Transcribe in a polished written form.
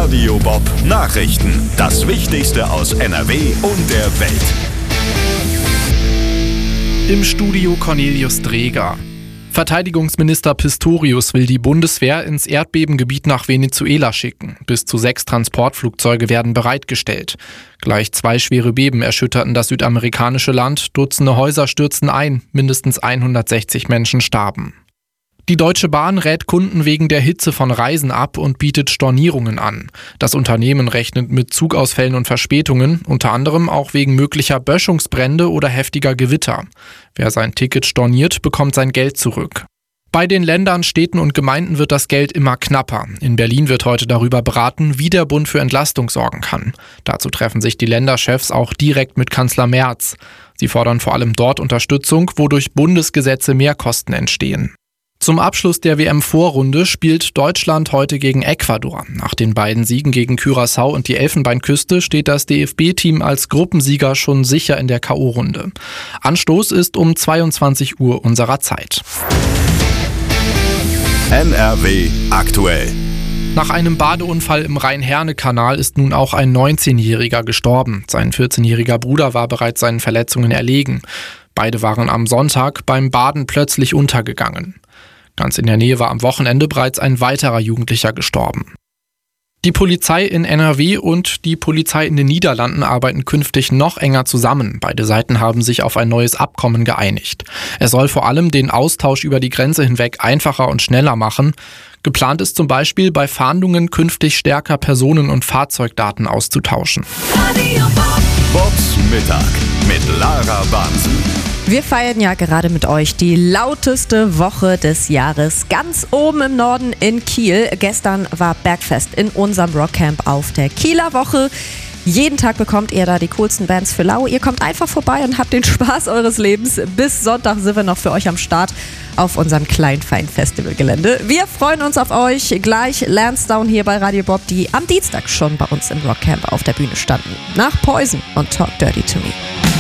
Radio Bob Nachrichten. Das Wichtigste aus NRW und der Welt. Im Studio Cornelius Dreger. Verteidigungsminister Pistorius will die Bundeswehr ins Erdbebengebiet nach Venezuela schicken. Bis zu 6 Transportflugzeuge werden bereitgestellt. Gleich 2 schwere Beben erschütterten das südamerikanische Land. Dutzende Häuser stürzten ein. Mindestens 160 Menschen starben. Die Deutsche Bahn rät Kunden wegen der Hitze von Reisen ab und bietet Stornierungen an. Das Unternehmen rechnet mit Zugausfällen und Verspätungen, unter anderem auch wegen möglicher Böschungsbrände oder heftiger Gewitter. Wer sein Ticket storniert, bekommt sein Geld zurück. Bei den Ländern, Städten und Gemeinden wird das Geld immer knapper. In Berlin wird heute darüber beraten, wie der Bund für Entlastung sorgen kann. Dazu treffen sich die Länderchefs auch direkt mit Kanzler Merz. Sie fordern vor allem dort Unterstützung, wo durch Bundesgesetze Mehrkosten entstehen. Zum Abschluss der WM-Vorrunde spielt Deutschland heute gegen Ecuador. Nach den beiden Siegen gegen Curaçao und die Elfenbeinküste steht das DFB-Team als Gruppensieger schon sicher in der K.O.-Runde. Anstoß ist um 22 Uhr unserer Zeit. NRW aktuell. Nach einem Badeunfall im Rhein-Herne-Kanal ist nun auch ein 19-Jähriger gestorben. Sein 14-jähriger Bruder war bereits seinen Verletzungen erlegen. Beide waren am Sonntag beim Baden plötzlich untergegangen. Ganz in der Nähe war am Wochenende bereits ein weiterer Jugendlicher gestorben. Die Polizei in NRW und die Polizei in den Niederlanden arbeiten künftig noch enger zusammen. Beide Seiten haben sich auf ein neues Abkommen geeinigt. Es soll vor allem den Austausch über die Grenze hinweg einfacher und schneller machen. Geplant ist zum Beispiel, bei Fahndungen künftig stärker Personen- und Fahrzeugdaten auszutauschen. Bobs Mittag mit Lara Bansen. Wir feiern ja gerade mit euch die lauteste Woche des Jahres. Ganz oben im Norden in Kiel. Gestern war Bergfest in unserem Rockcamp auf der Kieler Woche. Jeden Tag bekommt ihr da die coolsten Bands für lau. Ihr kommt einfach vorbei und habt den Spaß eures Lebens. Bis Sonntag sind wir noch für euch am Start auf unserem kleinen feinen Festivalgelände. Wir freuen uns auf euch. Gleich Lansdowne hier bei Radio Bob, die am Dienstag schon bei uns im Rockcamp auf der Bühne standen. Nach Poison und Talk Dirty to Me.